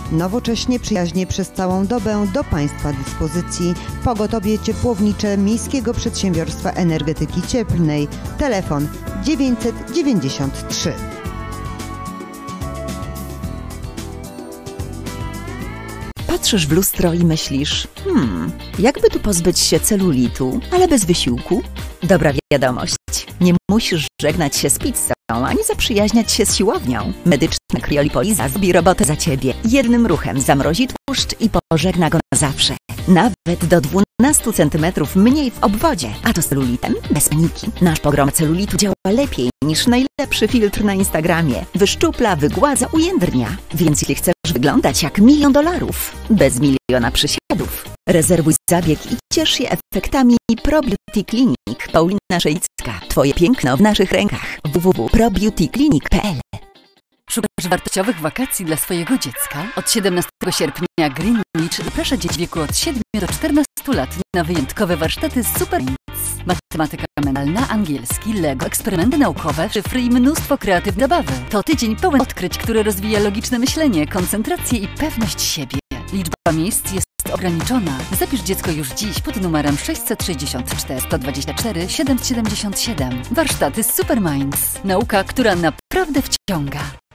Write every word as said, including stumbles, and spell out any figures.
Nowocześnie, przyjaźnie przez całą dobę do Państwa dyspozycji. Pogotowie ciepłownicze Miejskiego Przedsiębiorstwa Energetyki Cieplnej. Telefon dziewięćset dziewięćdziesiąt trzy. Patrzysz w lustro i myślisz, hmm, jakby tu pozbyć się celulitu, ale bez wysiłku? Dobra wiadomość, nie musisz żegnać się z pizzą, ani zaprzyjaźniać się z siłownią. Medyczna kriolipoliza zrobi robotę za Ciebie. Jednym ruchem zamrozi tłuszcz i pożegna go na zawsze. Nawet do dwunastu centymetrów mniej w obwodzie, a to z celulitem bez paniki. Nasz pogrom celulitu działa lepiej niż najlepszy filtr na Instagramie. Wyszczupla, wygładza, ujędrnia. Więc jeśli chcesz wyglądać jak milion dolarów, bez miliona przysiadów, rezerwuj zabieg i ciesz się efektami ProBeauty Clinic. Paulina Szejcka. Twoje piękno w naszych rękach. w w w kropka pro beauty clinic kropka p l. Szukasz wartościowych wakacji dla swojego dziecka? Od siedemnastego sierpnia Greenwich zaprasza dzieci w wieku od siedmiu do czternastu lat na wyjątkowe warsztaty Super Minds. Matematyka mentalna, angielski, Lego, eksperymenty naukowe, szyfry i mnóstwo kreatywnej zabawy. To tydzień pełen odkryć, które rozwija logiczne myślenie, koncentrację i pewność siebie. Liczba miejsc jest ograniczona. Zapisz dziecko już dziś pod numerem sześćset sześćdziesiąt cztery sto dwadzieścia cztery siedemset siedemdziesiąt siedem. Warsztaty Super Minds. Nauka, która naprawdę wciąga.